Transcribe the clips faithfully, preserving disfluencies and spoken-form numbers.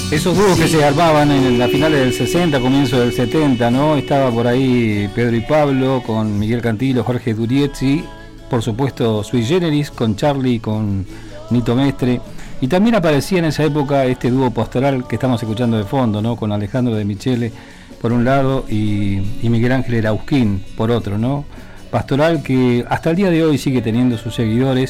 Esos dúos Sí. que se armaban en la finales del sesenta, comienzo del setenta, ¿no? Estaba por ahí Pedro y Pablo con Miguel Cantilo, Jorge Durietzi, por supuesto Sui Generis con Charlie, con Nito Mestre, y también aparecía en esa época este dúo Pastoral que estamos escuchando de fondo, ¿no? Con Alejandro de Michele por un lado y, y Miguel Ángel Erausquín por otro, ¿no? Pastoral que hasta el día de hoy sigue teniendo sus seguidores.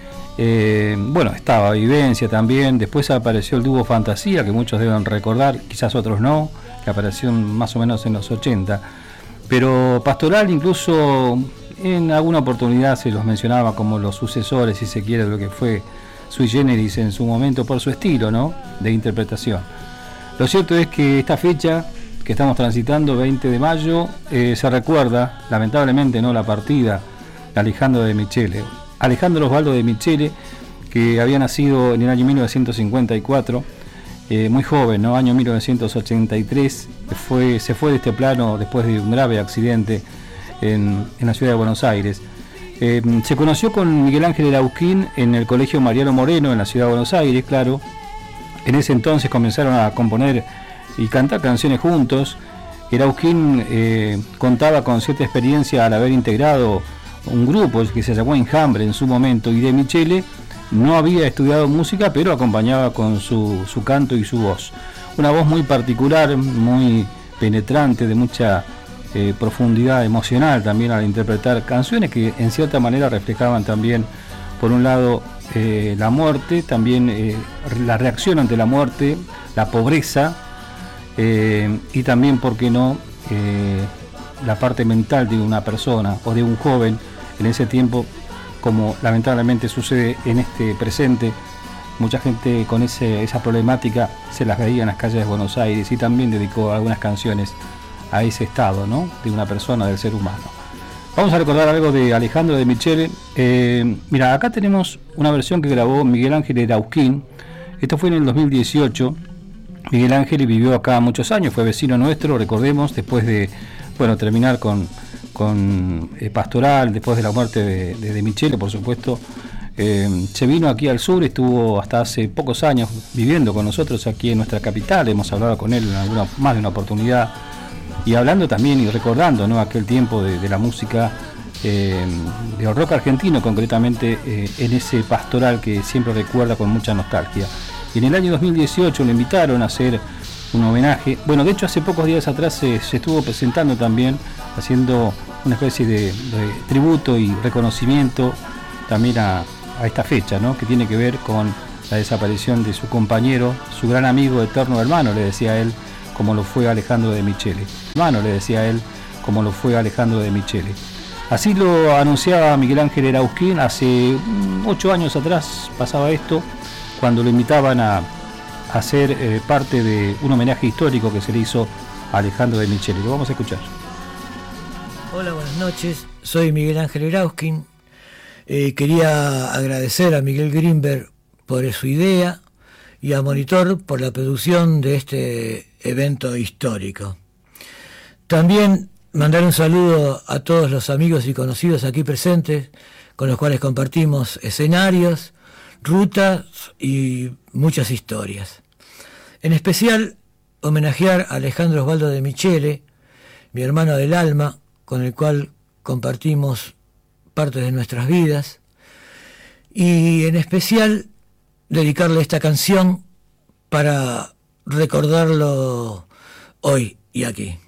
Eh, bueno, estaba Vivencia también, después apareció el dúo Fantasía, que muchos deben recordar, quizás otros no, que apareció más o menos en los ochenta, pero Pastoral incluso en alguna oportunidad se los mencionaba como los sucesores, si se quiere, de lo que fue Sui Generis en su momento por su estilo, ¿no?, de interpretación. Lo cierto es que esta fecha que estamos transitando, veinte de mayo, eh, se recuerda, lamentablemente, no la partida de Alejandro de Michele. Alejandro Osvaldo de Michele, que había nacido en el año mil novecientos cincuenta y cuatro, eh, muy joven, ¿no? Año mil novecientos ochenta y tres, fue, se fue de este plano después de un grave accidente en, en la ciudad de Buenos Aires. Eh, se conoció con Miguel Ángel Erausquín en el Colegio Mariano Moreno, en la ciudad de Buenos Aires, claro. En ese entonces comenzaron a componer y cantar canciones juntos. Erausquín eh, contaba con cierta experiencia al haber integrado un grupo que se llamó Enjambre en su momento, y de Michele no había estudiado música, pero acompañaba con su, su canto y su voz. Una voz muy particular, muy penetrante, de mucha eh, profundidad emocional también al interpretar canciones que en cierta manera reflejaban también, por un lado, eh, la muerte, también eh, la reacción ante la muerte, la pobreza, eh, y también, ¿por qué no?, eh, la parte mental de una persona o de un joven en ese tiempo, como lamentablemente sucede en este presente. Mucha gente con ese, esa problemática se las veía en las calles de Buenos Aires, y también dedicó algunas canciones a ese estado, ¿no?, de una persona, del ser humano. Vamos a recordar algo de Alejandro de Michele. Eh, mira, acá tenemos una versión que grabó Miguel Ángel Erausquín. Esto fue en el dos mil dieciocho. Miguel Ángel vivió acá muchos años, fue vecino nuestro, recordemos, después de, bueno, terminar con, con eh, Pastoral, después de la muerte de, de, de Michele, por supuesto, eh, se vino aquí al sur, estuvo hasta hace pocos años viviendo con nosotros aquí en nuestra capital. Hemos hablado con él en alguna, más de una oportunidad, y hablando también y recordando, ¿no?, aquel tiempo de, de la música, eh, del rock argentino, concretamente eh, en ese Pastoral que siempre recuerda con mucha nostalgia. Y en el año dos mil dieciocho lo invitaron a hacer un homenaje. Bueno, de hecho hace pocos días atrás se, se estuvo presentando también, haciendo una especie de, de tributo y reconocimiento también a, a esta fecha, ¿no?, que tiene que ver con la desaparición de su compañero, su gran amigo, eterno hermano, le decía él, como lo fue Alejandro de Michele. Hermano, le decía él, como lo fue Alejandro de Michele. Así lo anunciaba Miguel Ángel Erausquín hace ocho años atrás, pasaba esto, cuando lo invitaban a, a ser eh, parte de un homenaje histórico que se le hizo a Alejandro de Michele. Lo vamos a escuchar. Hola, buenas noches. Soy Miguel Ángel Erausquín. Eh, quería agradecer a Miguel Grimberg por su idea y a Monitor por la producción de este evento histórico. También mandar un saludo a todos los amigos y conocidos aquí presentes, con los cuales compartimos escenarios, rutas y muchas historias. En especial, homenajear a Alejandro Osvaldo de Michele, mi hermano del alma, con el cual compartimos partes de nuestras vidas, y en especial dedicarle esta canción para recordarlo hoy y aquí.